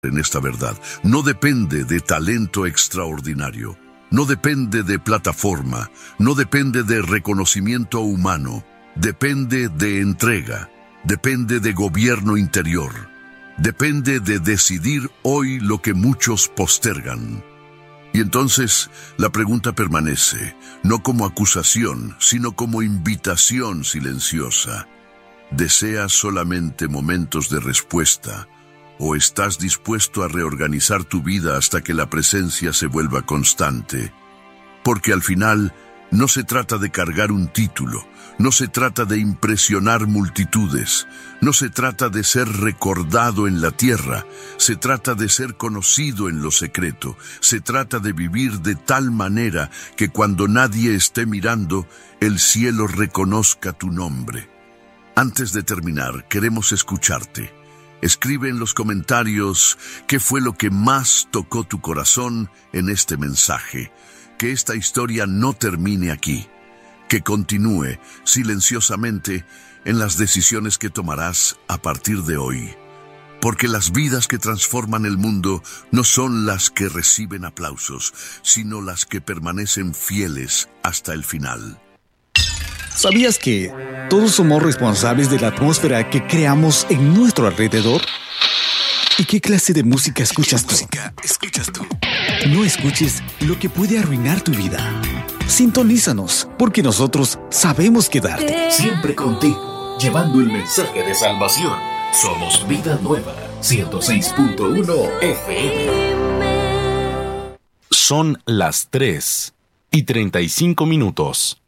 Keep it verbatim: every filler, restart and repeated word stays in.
en esta verdad. No depende de talento extraordinario, no depende de plataforma, no depende de reconocimiento humano, depende de entrega, depende de gobierno interior, depende de decidir hoy lo que muchos postergan. Y entonces la pregunta permanece, no como acusación, sino como invitación silenciosa. ¿Deseas solamente momentos de respuesta? ¿O estás dispuesto a reorganizar tu vida hasta que la presencia se vuelva constante? Porque al final no se trata de cargar un título, no se trata de impresionar multitudes, no se trata de ser recordado en la tierra, se trata de ser conocido en lo secreto, se trata de vivir de tal manera que cuando nadie esté mirando, el cielo reconozca tu nombre. Antes de terminar, queremos escucharte. Escribe en los comentarios qué fue lo que más tocó tu corazón en este mensaje. Que esta historia no termine aquí, que continúe silenciosamente en las decisiones que tomarás a partir de hoy. Porque las vidas que transforman el mundo no son las que reciben aplausos, sino las que permanecen fieles hasta el final. ¿Sabías que todos somos responsables de la atmósfera que creamos en nuestro alrededor? ¿Y qué clase de música escuchas tú? Música escuchas tú. No escuches lo que puede arruinar tu vida. Sintonízanos, porque nosotros sabemos quedarte. Siempre contigo, llevando el mensaje de salvación. Somos Vida Nueva, ciento seis punto uno F M. Son las tres y treinta y cinco minutos.